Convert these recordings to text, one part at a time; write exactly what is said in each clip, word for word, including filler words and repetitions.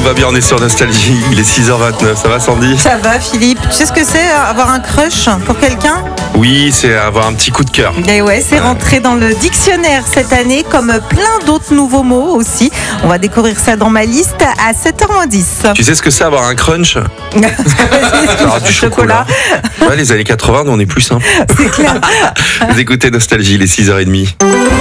Tout va bien, on est sur Nostalgie. Il est six heures vingt-neuf. Ça va, Sandy? Ça va, Philippe. Tu sais ce que c'est, avoir un crush pour quelqu'un? Oui, c'est avoir un petit coup de cœur. Et ouais, c'est rentré dans le dictionnaire cette année, comme plein d'autres nouveaux mots aussi. On va découvrir ça dans ma liste à sept heures moins dix. Tu sais ce que c'est, avoir un crunch? Alors, du chocolat. Ouais, les années quatre-vingts, nous, on est plus simple. C'est clair. Vous écoutez Nostalgie, il est six heures trente.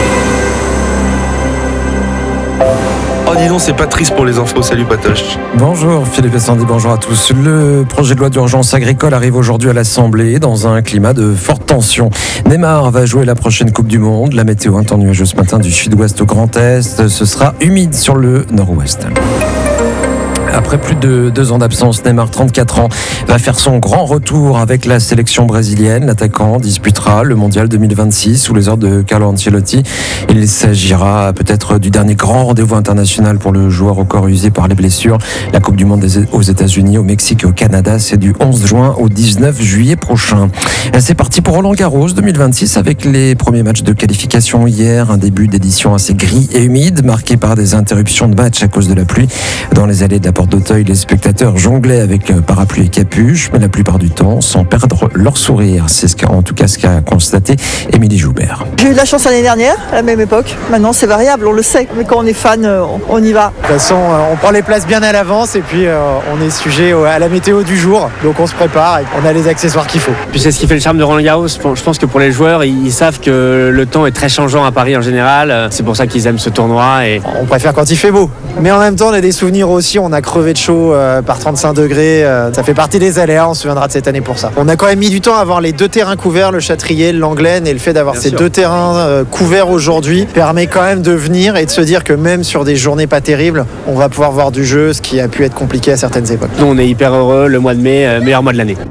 Oh dis donc, c'est pas triste pour les infos. Salut Patoche. Bonjour Philippe et Sandy, bonjour à tous. Le projet de loi d'urgence agricole arrive aujourd'hui à l'Assemblée dans un climat de forte tension. Neymar va jouer la prochaine Coupe du Monde. La météo, un temps nuageux ce matin du sud-ouest au Grand Est. Ce sera humide sur le nord-ouest. Après plus de deux ans d'absence, Neymar, trente-quatre ans, va faire son grand retour avec la sélection brésilienne. L'attaquant disputera le mondial deux mille vingt-six sous les ordres de Carlo Ancelotti. Il s'agira peut-être du dernier grand rendez-vous international pour le joueur au corps usé par les blessures. La Coupe du Monde aux États-Unis, au Mexique et au Canada, c'est du onze juin au dix-neuf juillet prochain. C'est parti pour Roland Garros deux mille vingt-six avec les premiers matchs de qualification hier. Un début d'édition assez gris et humide, marqué par des interruptions de match à cause de la pluie. Dans les allées de la Porte d'Auteuil, les spectateurs jonglaient avec parapluie et capuche, mais la plupart du temps sans perdre leur sourire. C'est ce qu'a, en tout cas ce qu'a constaté Émilie Joubert. J'ai eu de la chance l'année dernière, à la même époque. Maintenant, c'est variable, on le sait. Mais quand on est fan, on y va. De toute façon, on prend les places bien à l'avance et puis on est sujet à la météo du jour. Donc on se prépare et on a les accessoires qu'il faut. Puis c'est ce qui fait le charme de Roland Garros. Je pense que pour les joueurs, ils savent que le temps est très changeant à Paris en général. C'est pour ça qu'ils aiment ce tournoi. Et... On préfère quand il fait beau. Mais en même temps, on a des souvenirs aussi. On a crevé de chaud euh, par trente-cinq degrés. Euh, ça fait partie des aléas. On se souviendra de cette année pour ça. On a quand même mis du temps à avoir les deux terrains couverts, le Châtrier, l'Anglaine. Et le fait d'avoir Bien ces sûr. deux terrains euh, couverts aujourd'hui permet quand même de venir et de se dire que même sur des journées pas terribles, on va pouvoir voir du jeu, ce qui a pu être compliqué à certaines époques. Nous, on est hyper heureux. Le mois de mai, euh, meilleur mois de l'année.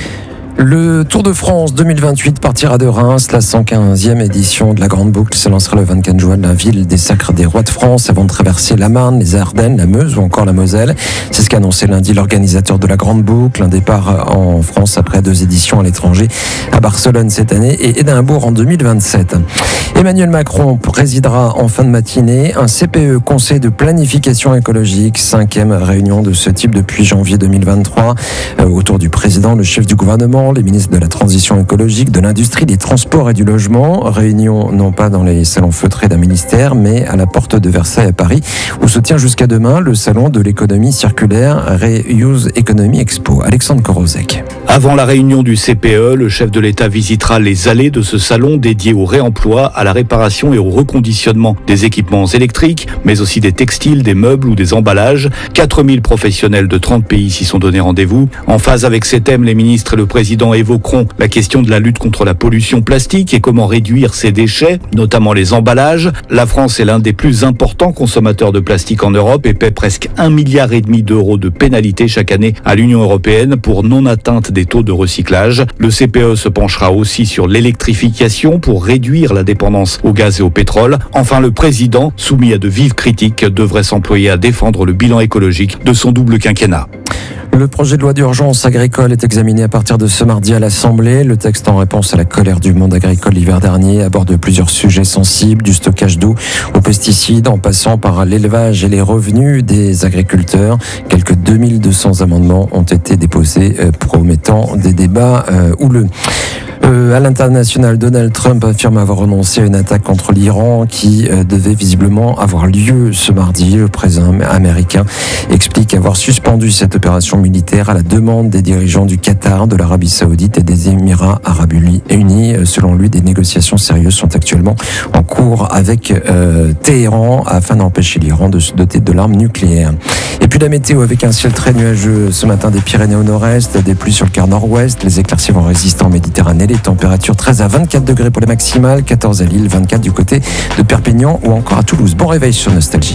Le Tour de France deux mille vingt-huit partira de Reims. La cent quinzième édition de la Grande Boucle se lancera le vingt-quatre juin de la ville des Sacres des Rois de France avant de traverser la Marne, les Ardennes, la Meuse ou encore la Moselle. C'est ce qu'a annoncé lundi l'organisateur de la Grande Boucle. Un départ en France après deux éditions à l'étranger, à Barcelone cette année et Édimbourg en deux mille vingt-sept. Emmanuel Macron présidera en fin de matinée un C P E, Conseil de planification écologique, cinquième réunion de ce type depuis janvier deux mille vingt-trois. Euh, autour du président, le chef du gouvernement, les ministres de la Transition écologique, de l'Industrie, des Transports et du Logement. Réunion non pas dans les salons feutrés d'un ministère, mais à la porte de Versailles à Paris, où se tient jusqu'à demain le salon de l'économie circulaire Reuse Economy Expo. Alexandre Korozek. Avant la réunion du C P E, le chef de l'État visitera les allées de ce salon dédié au réemploi, à la réparation et au reconditionnement des équipements électriques, mais aussi des textiles, des meubles ou des emballages. quatre mille professionnels de trente pays s'y sont donné rendez-vous. En phase avec ces thèmes, les ministres et le président évoqueront la question de la lutte contre la pollution plastique et comment réduire ces déchets, notamment les emballages. La France est l'un des plus importants consommateurs de plastique en Europe et paie presque un milliard et demi d'euros de pénalités chaque année à l'Union européenne pour non-atteinte des taux de recyclage. Le C P E se penchera aussi sur l'électrification pour réduire la dépendance au gaz et au pétrole. Enfin, le président, soumis à de vives critiques, devrait s'employer à défendre le bilan écologique de son double quinquennat. Le projet de loi d'urgence agricole est examiné à partir de ce mardi à l'Assemblée. Le texte, en réponse à la colère du monde agricole l'hiver dernier, aborde plusieurs sujets sensibles, du stockage d'eau aux pesticides, en passant par l'élevage et les revenus des agriculteurs. Quelques deux mille deux cents amendements ont été déposés, euh, promettant des débats euh, houleux. Euh, à l'international, Donald Trump affirme avoir renoncé à une attaque contre l'Iran qui euh, devait visiblement avoir lieu ce mardi. Le président américain explique avoir suspendu cette opération militaire à la demande des dirigeants du Qatar, de l'Arabie Saoudite et des Émirats Arabes Unis. Selon lui, des négociations sérieuses sont actuellement en cours avec euh, Téhéran afin d'empêcher l'Iran de se doter de l'arme nucléaire. Et puis la météo avec un ciel très nuageux ce matin des Pyrénées au nord-est, des pluies sur le quart nord-ouest, les éclaircies vont résister en Méditerranée, les températures treize à vingt-quatre degrés pour les maximales, quatorze à Lille, vingt-quatre du côté de Perpignan ou encore à Toulouse. Bon réveil sur Nostalgie.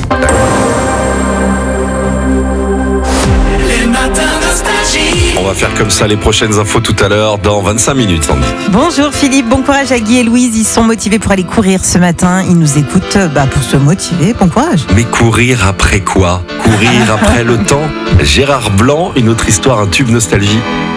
On va faire comme ça les prochaines infos tout à l'heure dans vingt-cinq minutes, Sandy. Bonjour Philippe, bon courage à Guy et Louise. Ils sont motivés pour aller courir ce matin. Ils nous écoutent bah, pour se motiver. Bon courage. Mais courir après quoi? Courir après le temps? Gérard Blanc, une autre histoire, un tube nostalgie.